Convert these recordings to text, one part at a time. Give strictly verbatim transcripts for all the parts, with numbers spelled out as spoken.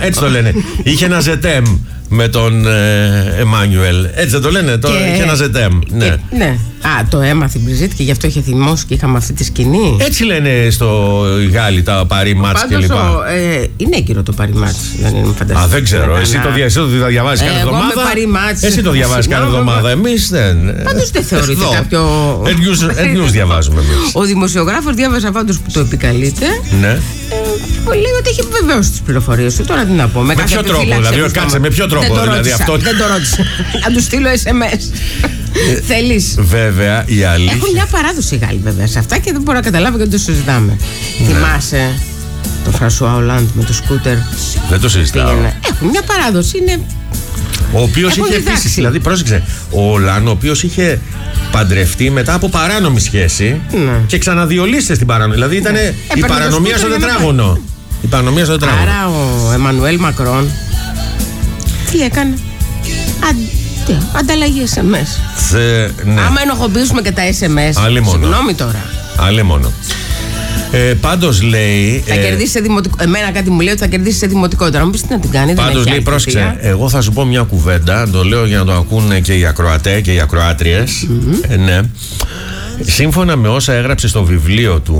έτσι το λένε. Είχε ένα ζετέμ με τον Εμμάνιουελ. Έτσι δεν το λένε, το, Και- είχε ένα ζετέμ. Ναι. Και- ναι. Α, το έμαθε η Μπριζίτ και γι' αυτό είχε θυμώσει και είχαμε αυτή τη σκηνή. Έτσι λένε στο Γάλλοι τα παρή μάτς Πάντως, κλπ. ο, ε, είναι έγκυρο το παρή μάτς. Δεν είναι φανταστικό. Α, δεν ξέρω. Εσύ το, δια, εσύ το διαβάζεις κάθε Εγώ με εβδομάδα. παρή μάτς. Εσύ το διαβάζεις κάθε Συγγνώμη, εβδομάδα. Εμείς δεν. Πάντως δεν θεωρείται Εδώ. κάποιο. Ed news διαβάζουμε εμείς. Ο δημοσιογράφος διάβασα πάντως που το επικαλείται. Ναι. Ε, λέει ότι έχει βεβαίως τις πληροφορίες του. Τώρα τι να πω. Με κάθε ποιο τρόπο, επιφύλαξη δηλαδή, από το κάτσε, στόμα. με ποιο τρόπο, Δεν το δηλαδή, ρώτησα, αυτό- Δεν το ρώτησα. Να του στείλω ες εμ ες. Θέλεις. Βέβαια, η αλήθεια. Έχουν μια παράδοση οι Γάλλοι βέβαια σε αυτά και δεν μπορώ να καταλάβω γιατί το συζητάμε. Θυμάσαι τον Φρανσουά Ολάντ με το σκούτερ. Δεν το συζητάω. Πήγαινε. Έχουν μια παράδοση. Είναι. Ο οποίος Έχουν είχε διδάξει. επίσης, δηλαδή πρόσεξε, ο Ολάν, ο οποίος είχε παντρευτεί μετά από παράνομη σχέση Ναι. και ξαναδιολύστε στην παράνομη. Δηλαδή ήταν η Έπαιρνε το παρανομία στο σκούτερ για να τετράγωνο. Η παρανομία στο τετράγωνο. Άρα ο Εμμανουέλ Μακρόν τι έκανε. Αντί, ανταλλαγή ες εμ ες. Θε, ναι, Άμα ενοχοποιήσουμε και τα ες εμ ες. Άλλη μόνο. Συγγνώμη τώρα. άλλη μόνο. Ε, πάντως λέει. Θα ε, κερδίσει σε δημοτικό. Εμένα κάτι μου λέει ότι θα κερδίσει σε δημοτικότητα. Μου πει τι να την κάνει. δεν Πάντως έχει λέει, άλλη πρόσεξε, θητεία. εγώ θα σου πω μια κουβέντα, το λέω για να το ακούνε και οι ακροατέ και οι ακροάτριες. Ε, ναι. Σύμφωνα με όσα έγραψε στο βιβλίο του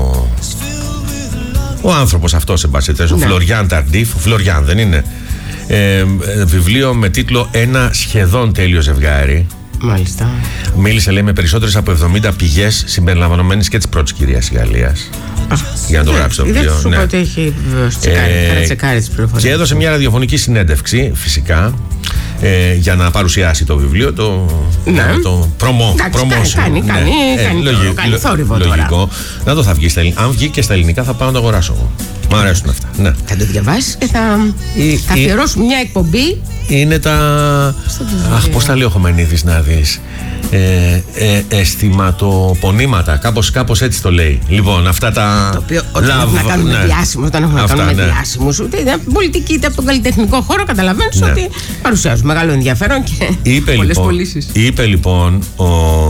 ο άνθρωπος αυτός, εν πάση περιπτώσει, ο Ναι. Φλωριάν Ταρντίφ, ο Φλωριάν δεν είναι, ε, ε, βιβλίο με τίτλο «Ένα σχεδόν τέλειο ζευγάρι». Μάλιστα. Μίλησε, λέει, με περισσότερες από εβδομήντα πηγές συμπεριλαμβανομένης και της πρώτης κυρίας Γαλλίας. Για να το γράψει το Δεν βιβλίο. σου ναι. πω ότι έχει βεβαίως τσεκάρει. Ε, Θα τσεκάρει τις πληροφορίες. Και έδωσε μια ραδιοφωνική συνέντευξη, φυσικά, ε, για να παρουσιάσει το βιβλίο, το, Ναι. το promo, Εντάξει, promotion. κάνει, Ναι. κάνει, κάνει, λογι- κάνει λο- θόρυβο λογικό. τώρα. Να το θα βγει στα ελληνικά. Αν βγει και στα ελληνικά θα πάω να το αγοράσω εγώ. Μ' αρέσουν αυτά. Ναι. Θα το διαβάσει και θα, Η- θα η- αφιερώσουμε μια εκπομπή. Είναι τα. Αχ, πώς τα λέει ο Χομενίδης να δεις. Ε, ε, αισθηματοπονήματα. Κάπως, κάπως έτσι το λέει. Λοιπόν, αυτά τα. Το οποίο όταν love, έχουμε να κάνουμε ναι. διάσημους, όταν έχουμε Αυτά, να κάνουμε ναι. διάσημους, είτε είναι από την πολιτική είτε από τον καλλιτεχνικό χώρο, καταλαβαίνεις Ναι. ότι παρουσιάζουν μεγάλο ενδιαφέρον και Είπε πολλές λοιπόν, πωλήσεις. είπε λοιπόν ο,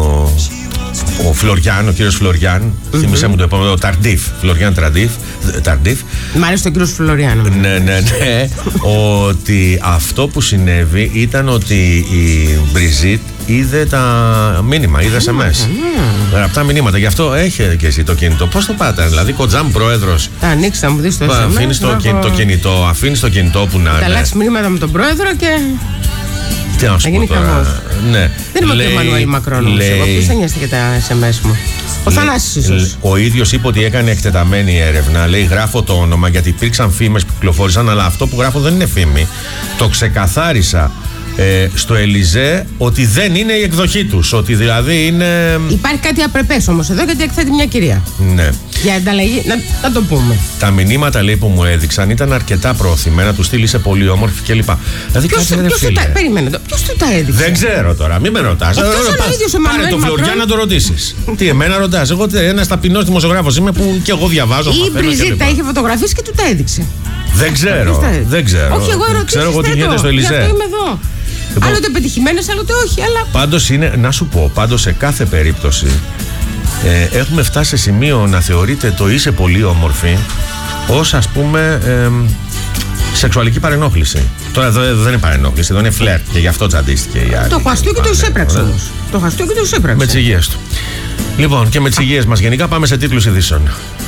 ο Φλωριάν, ο κύριος Φλωριάν, θύμισε μου το επόμενο, ο Ταρντίφ, Φλωριάν Ταρντίφ, Ταρντίφ, Μ' αρέσει τον κύριο Φλωριάνο. ναι, ναι, ναι, ότι αυτό που συνέβη ήταν ότι η Μπριζίτ είδε τα μήνυμα, είδε ες εμ ες. Γραπτά μηνύματα, γι' αυτό έχει και εσύ το κινητό. Πώς το πάτε, δηλαδή κοντζάμ πρόεδρος, Θα ανοίξει, θα μου δεις το ες εμ ες. αφήνεις το, να κιν- έχω- το κινητό, αφήνεις το κινητό που να Θα είναι. αλλάξει μηνύματα με τον πρόεδρο και. Τι να σου θα πω γίνει τώρα. χαμός. Ναι. Δεν είμαι και ο Εμμανουέλ Μακρόν όμως. Εγώ ποιος θα νοιάζεται για τα ες εμ ες μου. Ο Θανάσης ίσως. Ο ίδιος είπε ότι έκανε εκτεταμένη έρευνα. Λέει, γράφω το όνομα γιατί υπήρξαν φήμες που κυκλοφόρησαν, αλλά αυτό που γράφω δεν είναι φήμη. Το ξεκαθάρισα ε, στο Ελιζέ ότι δεν είναι η εκδοχή τους. Ότι δηλαδή είναι. Υπάρχει κάτι απρεπές όμως εδώ γιατί εκθέτει μια κυρία. Ναι. Για ανταλλαγή, να, να το πούμε. Τα μηνύματα, λέει, που μου έδειξαν ήταν αρκετά προωθημένα. Του στείλει σε πολύ όμορφη κλπ. Δηλαδή, Ποιος, κάτσε, ρε ποιος του φίλε. τα, περίμενε το, ποιος του τα έδειξε. Δεν ξέρω τώρα, μην με ρωτάς. Εκτός Ε, αν πα- ο ίδιος ο Πάρε Εμμανουέλ το Φλωριάν Μακρόν. να το ρωτήσεις. Τι, εμένα ρωτάς. Εγώ ένας ταπεινός δημοσιογράφος είμαι που και εγώ διαβάζω. Ή η μαθαίνω Μπριζίτ κλπ. τα είχε φωτογραφίσει και του τα έδειξε. Δεν ξέρω. Ποιος τα έδειξε. Δεν ξέρω. Όχι, εγώ ερωτήσεις Ξέρω εγώ τι θέτω. γίνεται στο Γι' αυτό Ελιζέ. είμαι εδώ. Λοιπόν. Άλλοτε πετυχημένες, άλλοτε όχι, αλλά. Πάντως είναι, να σου πω, πάντως σε κάθε περίπτωση ε, έχουμε φτάσει σε σημείο να θεωρείται το είσαι πολύ όμορφη ως, ας πούμε, ε, σεξουαλική παρενόχληση. Τώρα εδώ, εδώ δεν είναι παρενόχληση, εδώ είναι φλερτ και γι' αυτό τσαντίστηκε η άλλη. Το χαστούκι κλπ. του Ναι, εισέπραξε ωραία. όμως. Το χαστούκι του εισέπραξε. Με τις υγείες του. Λοιπόν, και με τις υγείες μας γενικά πάμε σε τίτλους ειδήσεων.